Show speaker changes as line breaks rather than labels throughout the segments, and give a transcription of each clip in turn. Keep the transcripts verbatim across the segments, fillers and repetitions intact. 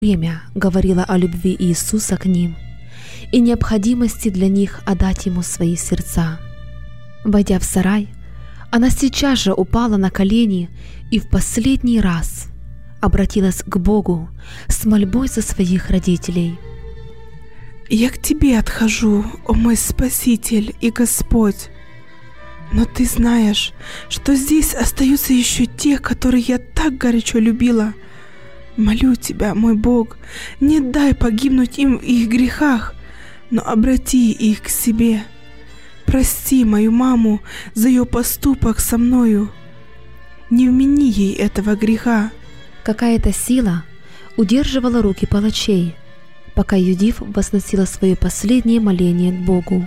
время говорила о любви Иисуса к ним и необходимости для них отдать Ему свои сердца. Войдя в сарай, она сейчас же упала на колени и в последний раз обратилась к Богу с мольбой за своих родителей.
«Я к Тебе отхожу, о мой Спаситель и Господь, но Ты знаешь, что здесь остаются еще те, которых я так горячо любила. Молю Тебя, мой Бог, не дай погибнуть им в их грехах, но обрати их к себе. Прости мою маму за ее поступок со мною. Не вмени ей этого греха».
Какая-то сила удерживала руки палачей, пока Юдиф возносила свое последнее моление к Богу.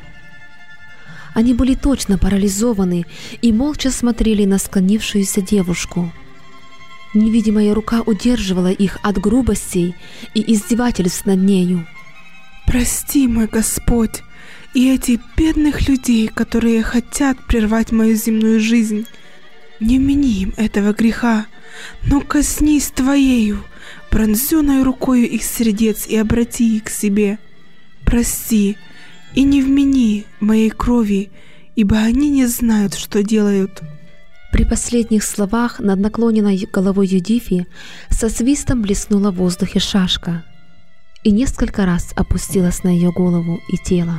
Они были точно парализованы и молча смотрели на склонившуюся девушку. Невидимая рука удерживала их от грубостей и издевательств над нею.
«Прости, мой Господь, и этих бедных людей, которые хотят прервать мою земную жизнь. Не вмени им этого греха, но коснись Твоею, пронзенной рукою их сердец, и обрати их к себе. Прости и не вмени моей крови, ибо они не знают, что делают».
При последних словах над наклоненной головой Юдифи со свистом блеснула в воздухе шашка и несколько раз опустилась на ее голову и тело.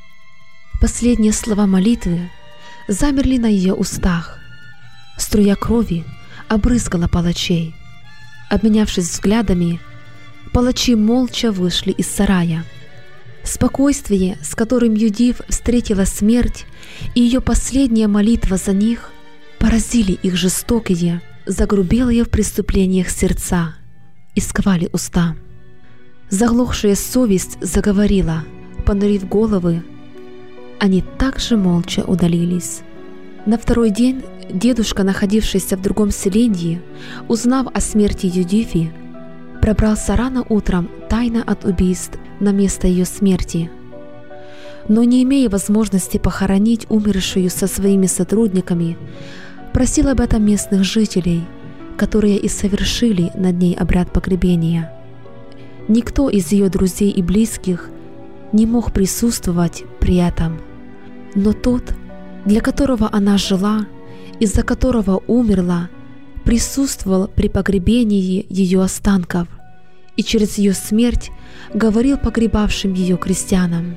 Последние слова молитвы замерли на ее устах. Струя крови обрызгала палачей. Обменявшись взглядами, палачи молча вышли из сарая. Спокойствие, с которым Юдиф встретила смерть, и ее последняя молитва за них поразили их жестокие, загрубелые в преступлениях сердца и сковали уста. Заглохшая совесть заговорила, понурив головы. Они также молча удалились. На второй день дедушка, находившийся в другом селении, узнав о смерти Юдифи, пробрался рано утром тайно от убийств на место ее смерти. Но не имея возможности похоронить умершую со своими сотрудниками, просил об этом местных жителей, которые и совершили над ней обряд погребения. Никто из ее друзей и близких не мог присутствовать при этом, но тот, для которого она жила, из-за которого умерла, присутствовал при погребении ее останков и через ее смерть говорил погребавшим ее крестьянам.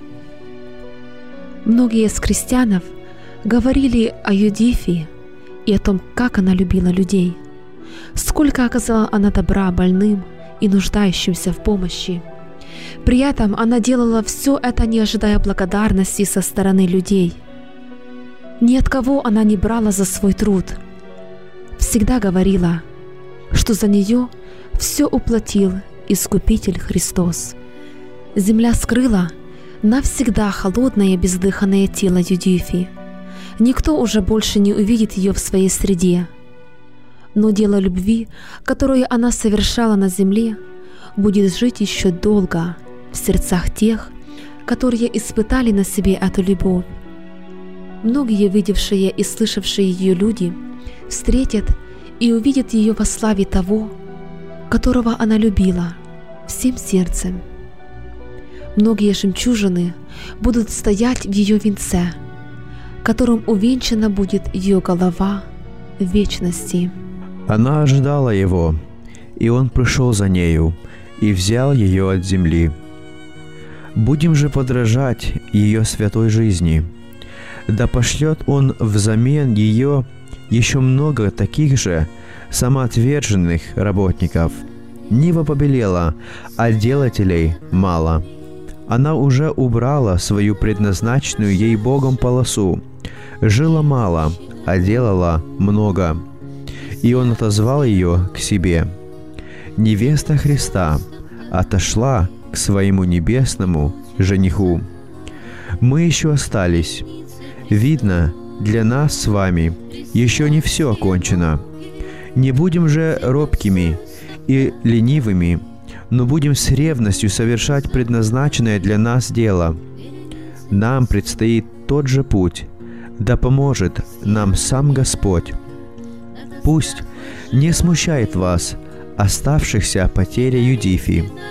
Многие из крестьянов говорили о Юдифе и о том, как она любила людей, сколько оказала она добра больным и нуждающимся в помощи. При этом она делала все это, не ожидая благодарности со стороны людей. Ни от кого она не брала за свой труд. Всегда говорила, что за нее все уплатил Искупитель Христос. Земля скрыла навсегда холодное бездыханное тело Юдифи. Никто уже больше не увидит ее в своей среде. Но дело любви, которое она совершала на земле, будет жить еще долго в сердцах тех, которые испытали на себе эту любовь. Многие видевшие и слышавшие ее люди встретят и увидят ее во славе того, которого она любила всем сердцем. Многие жемчужины будут стоять в ее венце, которым увенчана будет ее голова в вечности.
Она ожидала его, и он пришел за нею и взял ее от земли. Будем же подражать ее святой жизни. Да пошлет он взамен ее еще много таких же самоотверженных работников. Нива побелела, а делателей мало. Она уже убрала свою предназначенную ей Богом полосу. Жила мало, а делала много. И он отозвал ее к себе. Невеста Христа отошла к своему небесному жениху. Мы еще остались. Видно, для нас с вами еще не все кончено. Не будем же робкими и ленивыми, но будем с ревностью совершать предназначенное для нас дело. Нам предстоит тот же путь, да поможет нам сам Господь. Пусть не смущает вас оставшихся по теле Юдифи,